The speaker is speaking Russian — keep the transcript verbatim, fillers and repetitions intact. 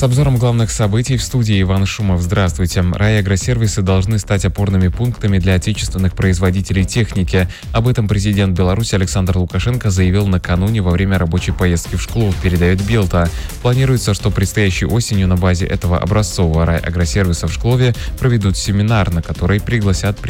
С обзором главных событий в студии Иван Шумов. Здравствуйте. Райагросервисы должны стать опорными пунктами для отечественных производителей техники. Об этом президент Беларуси Александр Лукашенко заявил накануне во время рабочей поездки в Шклов, передает Белта. Планируется, что предстоящей осенью на базе этого образцового райагросервиса в Шклове проведут семинар, на который пригласят